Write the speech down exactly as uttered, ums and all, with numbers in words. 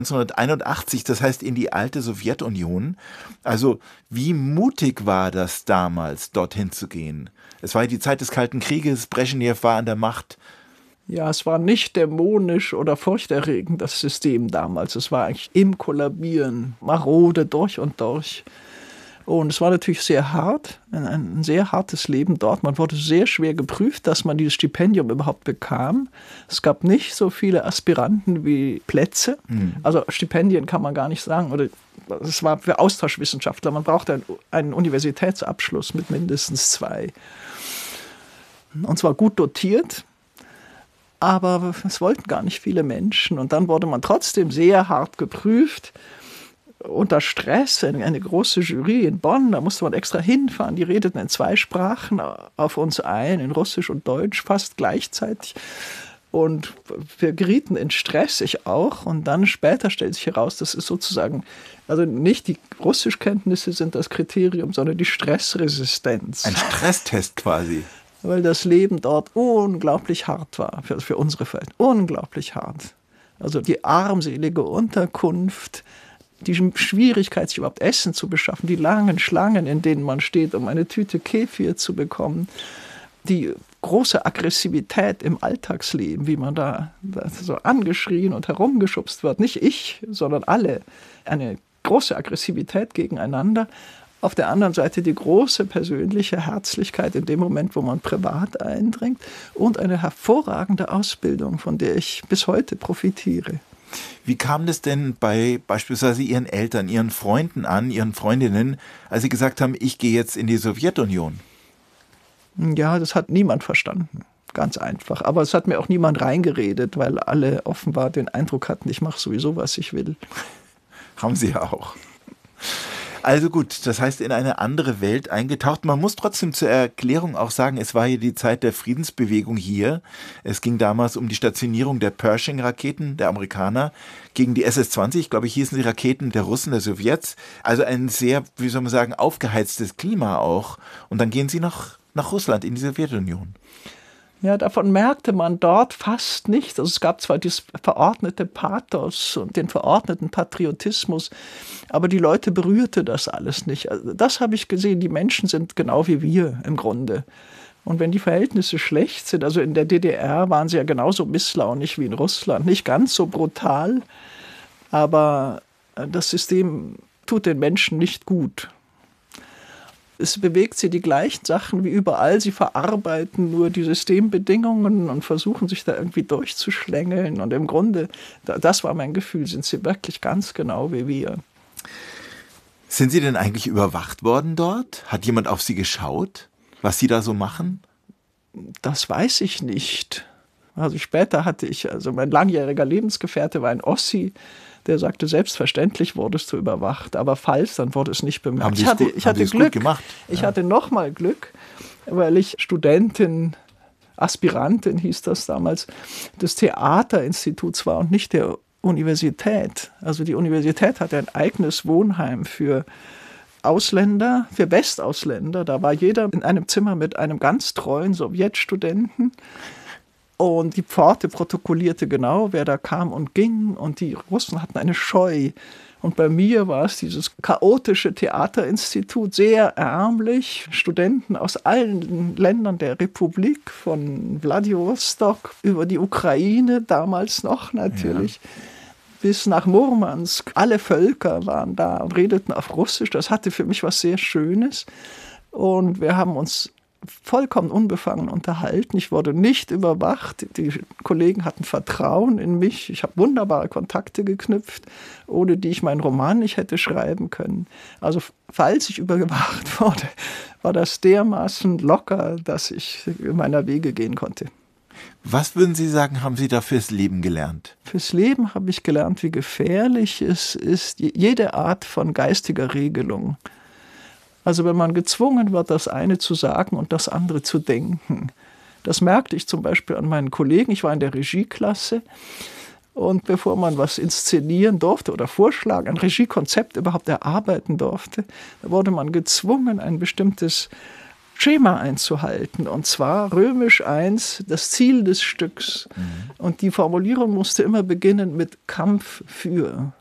neunzehnhunderteinundachtzig, das heißt in die alte Sowjetunion. Also wie mutig war das damals, dorthin zu gehen? Es war ja die Zeit des Kalten Krieges, Breschnew war an der Macht. Ja, es war nicht dämonisch oder furchterregend, das System damals. Es war eigentlich im Kollabieren, marode durch und durch. Und es war natürlich sehr hart, ein, ein sehr hartes Leben dort. Man wurde sehr schwer geprüft, dass man dieses Stipendium überhaupt bekam. Es gab nicht so viele Aspiranten wie Plätze. Mhm. Also Stipendien kann man gar nicht sagen. Oder es war für Austauschwissenschaftler. Man brauchte einen, einen Universitätsabschluss mit mindestens zwei. Und zwar gut dotiert. Aber es wollten gar nicht viele Menschen. Und dann wurde man trotzdem sehr hart geprüft. Unter Stress, eine, eine große Jury in Bonn, da musste man extra hinfahren. Die redeten in zwei Sprachen auf uns ein, in Russisch und Deutsch, fast gleichzeitig. Und wir gerieten in Stress, ich auch. Und dann später stellt sich heraus, das ist sozusagen, also nicht die Russischkenntnisse sind das Kriterium, sondern die Stressresistenz. Ein Stresstest quasi. Weil das Leben dort unglaublich hart war, für, für unsere Verhältnisse. Unglaublich hart. Also die armselige Unterkunft, die Schwierigkeit, sich überhaupt Essen zu beschaffen, die langen Schlangen, in denen man steht, um eine Tüte Kefir zu bekommen, die große Aggressivität im Alltagsleben, wie man da, da so angeschrien und herumgeschubst wird. Nicht ich, sondern alle. Eine große Aggressivität gegeneinander. Auf der anderen Seite die große persönliche Herzlichkeit in dem Moment, wo man privat eindringt und eine hervorragende Ausbildung, von der ich bis heute profitiere. Wie kam das denn bei beispielsweise Ihren Eltern, Ihren Freunden an, Ihren Freundinnen, als Sie gesagt haben, ich gehe jetzt in die Sowjetunion? Ja, das hat niemand verstanden. Ganz einfach. Aber es hat mir auch niemand reingeredet, weil alle offenbar den Eindruck hatten, ich mache sowieso, was ich will. Haben Sie ja auch. Also gut, das heißt in eine andere Welt eingetaucht. Man muss trotzdem zur Erklärung auch sagen, es war hier die Zeit der Friedensbewegung hier. Es ging damals um die Stationierung der Pershing-Raketen der Amerikaner gegen die S S zwanzig, glaube ich, hießen die Raketen der Russen, der Sowjets. Also ein sehr, wie soll man sagen, aufgeheiztes Klima auch. Und dann gehen Sie nach, nach Russland, in die Sowjetunion. Ja, davon merkte man dort fast nicht. Also es gab zwar dieses verordnete Pathos und den verordneten Patriotismus, aber die Leute berührte das alles nicht. Also das habe ich gesehen, die Menschen sind genau wie wir im Grunde. Und wenn die Verhältnisse schlecht sind, also in der D D R waren sie ja genauso misslaunig wie in Russland, nicht ganz so brutal, aber das System tut den Menschen nicht gut. Es bewegt sie die gleichen Sachen wie überall. Sie verarbeiten nur die Systembedingungen und versuchen sich da irgendwie durchzuschlängeln. Und im Grunde, das war mein Gefühl, sind sie wirklich ganz genau wie wir. Sind Sie denn eigentlich überwacht worden dort? Hat jemand auf Sie geschaut, was Sie da so machen? Das weiß ich nicht. Also später hatte ich, also mein langjähriger Lebensgefährte war ein Ossi, der sagte, selbstverständlich wurdest du überwacht, aber falls, dann wurde es nicht bemerkt. Haben ich hatte, gut, ich hatte Glück. Gemacht? Ich ja. hatte nochmal Glück, weil ich Studentin, Aspirantin hieß das damals, des Theaterinstituts war und nicht der Universität. Also die Universität hatte ein eigenes Wohnheim für Ausländer, für Westausländer. Da war jeder in einem Zimmer mit einem ganz treuen Sowjetstudenten. Und die Pforte protokollierte genau, wer da kam und ging. Und die Russen hatten eine Scheu. Und bei mir war es dieses chaotische Theaterinstitut, sehr ärmlich. Studenten aus allen Ländern der Republik, von Wladiwostok über die Ukraine, damals noch natürlich, ja. bis nach Murmansk. Alle Völker waren da und redeten auf Russisch. Das hatte für mich was sehr Schönes. Und wir haben uns vollkommen unbefangen unterhalten. Ich wurde nicht überwacht. Die Kollegen hatten Vertrauen in mich. Ich habe wunderbare Kontakte geknüpft, ohne die ich meinen Roman nicht hätte schreiben können. Also falls ich überwacht wurde, war das dermaßen locker, dass ich meiner Wege gehen konnte. Was würden Sie sagen, haben Sie da fürs Leben gelernt? Fürs Leben habe ich gelernt, wie gefährlich es ist, jede Art von geistiger Regelung. Also wenn man gezwungen wird, das eine zu sagen und das andere zu denken. Das merkte ich zum Beispiel an meinen Kollegen. Ich war in der Regieklasse und bevor man was inszenieren durfte oder vorschlagen, ein Regiekonzept überhaupt erarbeiten durfte, da wurde man gezwungen, ein bestimmtes Schema einzuhalten. Und zwar römisch eins, das Ziel des Stücks. Mhm. Und die Formulierung musste immer beginnen mit Kampf für.